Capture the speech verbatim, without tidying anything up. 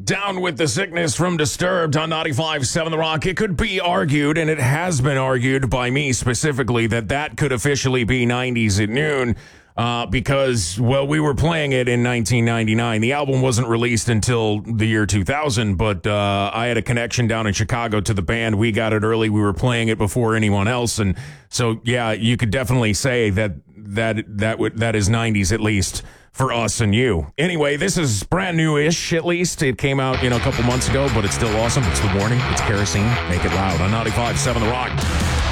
Down with the Sickness from Disturbed on ninety-five point seven The Rock. It could be argued, and it has been argued by me specifically, that that could officially be nineties at noon uh, because, well, we were playing it in nineteen ninety-nine. The album wasn't released until the year two thousand, but uh, I had a connection down in Chicago to the band. We got it early. We were playing it before anyone else, and so, yeah, you could definitely say that that that would that is nineties at least for us and you. Anyway, this is brand new-ish, at least. It came out, you know, a couple months ago, but it's still awesome. It's The Warning. It's Kerosene. Make it loud on ninety-five point seven The Rock.